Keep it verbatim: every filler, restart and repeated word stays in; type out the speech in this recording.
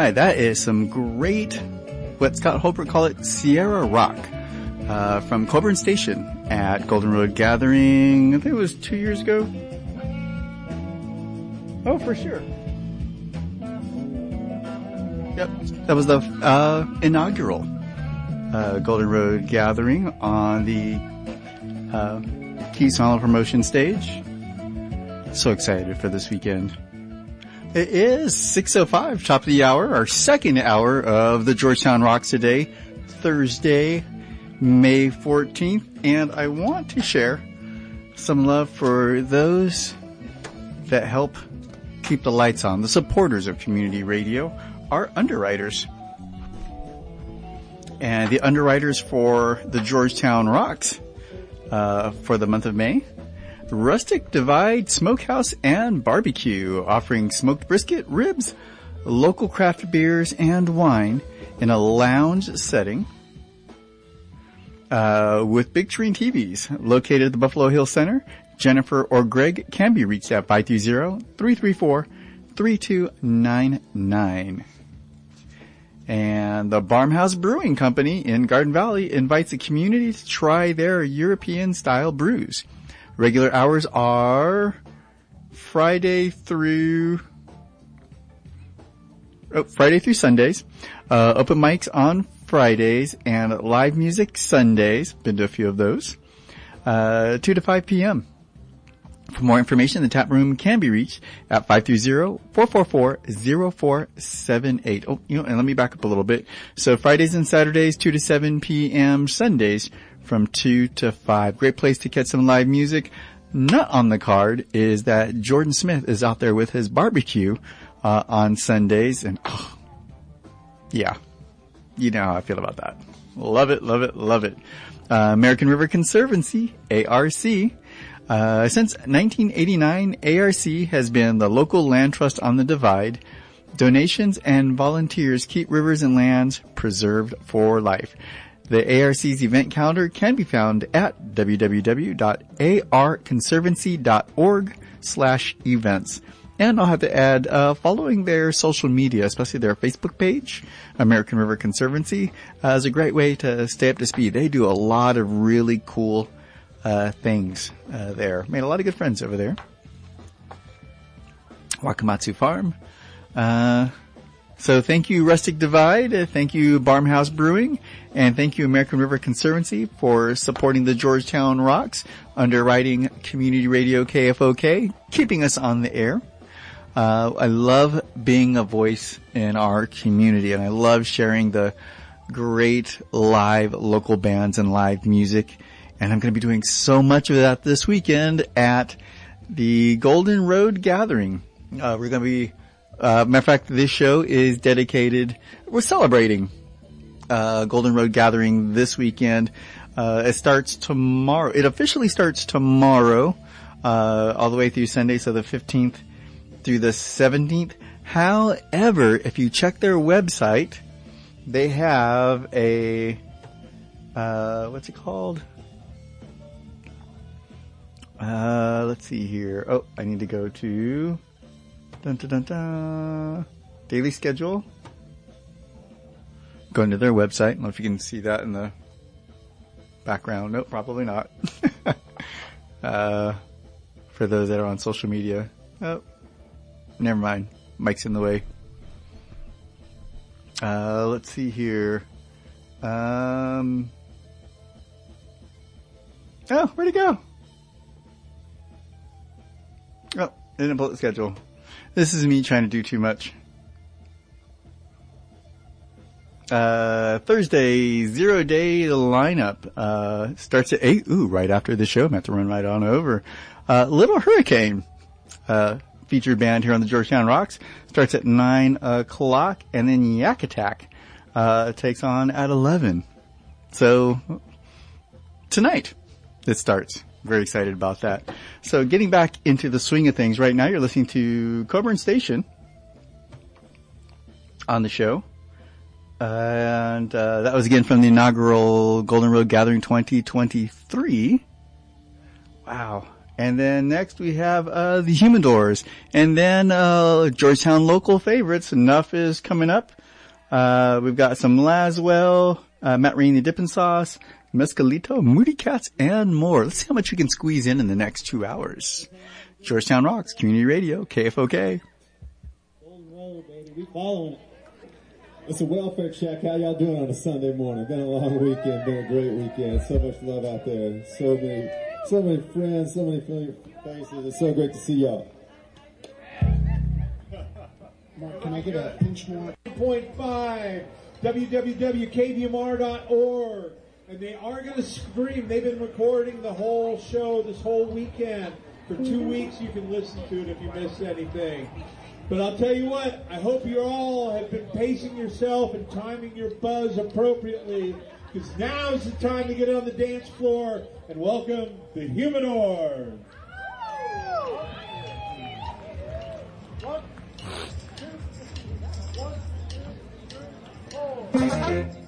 right, that is some great, what Scott Holbrook called it, Sierra Rock, uh, from Coburn Station at Golden Road Gathering. I think it was two years ago. Oh, for sure. Yep, that was the uh, inaugural uh, Golden Road Gathering on the uh, Keys Final Promotion stage. So excited for this weekend. It is six oh five, top of the hour, our second hour of the Georgetown Rocks today, Thursday, May fourteenth. And I want to share some love for those that help keep the lights on, the supporters of community radio, our underwriters. And the underwriters for the Georgetown Rocks uh, for the month of May: Rustic Divide Smokehouse and Barbecue, offering smoked brisket, ribs, local craft beers, and wine in a lounge setting uh, with big screen T Vs. Located at the Buffalo Hill Center, Jennifer or Greg can be reached at five two zero, three three four, three two nine nine. And the Barmhouse Brewing Company in Garden Valley invites the community to try their European-style brews. Regular hours are Friday through oh, Friday through Sundays. Uh, open mics on Fridays and live music Sundays. Been to a few of those. Uh, two to five p.m. For more information, the tap room can be reached at five two zero, four four four, zero four seven eight. Oh, you know, and let me back up a little bit. So Fridays and Saturdays, two to seven p.m. Sundays from two to five. Great place to catch some live music. Not on the card is that Jordan Smith is out there with his barbecue uh, on Sundays. And, oh, yeah, you know how I feel about that. Love it, love it, love it. Uh, American River Conservancy, A R C. Uh, since nineteen eighty-nine, A R C has been the local land trust on the Divide. Donations and volunteers keep rivers and lands preserved for life. The A R C's event calendar can be found at w w w dot a r conservancy dot org slash events. And I'll have to add, uh, following their social media, especially their Facebook page, American River Conservancy, uh, is a great way to stay up to speed. They do a lot of really cool uh things uh there. Made a lot of good friends over there. Wakamatsu Farm. Uh so thank you, Rustic Divide. Uh, thank you, Barmhouse Brewing. And thank you, American River Conservancy, for supporting the Georgetown Rocks, underwriting Community Radio K F O K, keeping us on the air. Uh I love being a voice in our community, and I love sharing the great live local bands and live music. And I'm going to be doing so much of that this weekend at the Golden Road Gathering. Uh, we're going to be, uh, matter of fact, this show is dedicated, we're celebrating, uh, Golden Road Gathering this weekend. Uh, it starts tomorrow. It officially starts tomorrow, uh, all the way through Sunday, so the fifteenth through the seventeenth. However, if you check their website, they have a, uh, what's it called? Uh, let's see here. Oh, I need to go to dun, dun, dun, dun, daily schedule. Going to their website. I don't know if you can see that in the background. Nope, probably not. uh, for those that are on social media. Oh, never mind. Mike's in the way. Uh, let's see here. Um, oh, where'd it go? Oh, I didn't pull the schedule. This is me trying to do too much. Uh, Thursday, zero day lineup, uh, starts at eight. Ooh, right after the show. I'm going to have to run right on over. Uh, Little Hurricane, uh, featured band here on the Georgetown Rocks, starts at nine o'clock, and then Yak Attack, uh, takes on at eleven. So, tonight, it starts. Very excited about that. So getting back into the swing of things right now, you're listening to Coburn Station on the show. And uh, that was again from the inaugural Golden Road Gathering twenty twenty-three. Wow. And then next we have, uh, the Humidors. And then, uh, Georgetown local favorites. Enough is coming up. Uh, we've got some Laswell, uh, Matt Rainey Dippin' Sauce, Mescalito, Moody Cats, and more. Let's see how much we can squeeze in in the next two hours. Georgetown Rocks, Community Radio, K F O K. Golden Road, baby. We following it. It's a welfare check. How y'all doing on a Sunday morning? Been a long weekend. Been a great weekend. So much love out there. So many, so many friends. So many familiar faces. It's so great to see y'all. Mark, can I get a pinch more? point five w w w dot k v m r dot org. And they are going to stream. They've been recording the whole show this whole weekend. For two weeks, you can listen to it if you missed anything. But I'll tell you what, I hope you all have been pacing yourself and timing your buzz appropriately, because now's the time to get on the dance floor and welcome the Humidors. One, two, one, two, three, four.